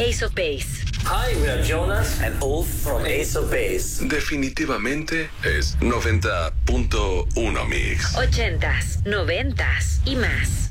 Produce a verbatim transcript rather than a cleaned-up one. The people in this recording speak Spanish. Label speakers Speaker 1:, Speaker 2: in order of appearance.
Speaker 1: Ace of Base.
Speaker 2: Hi, we are Jonas and Ulf from Ace of Base.
Speaker 3: Definitivamente es noventa punto uno Mix.
Speaker 1: Ochentas, noventas y más.